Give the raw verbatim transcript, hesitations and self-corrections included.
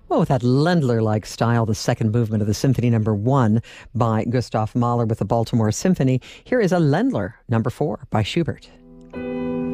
Well, with that Ländler-like style, the second movement of the Symphony Number One by Gustav Mahler with the Baltimore Symphony, here is a Ländler Number Four by Schubert.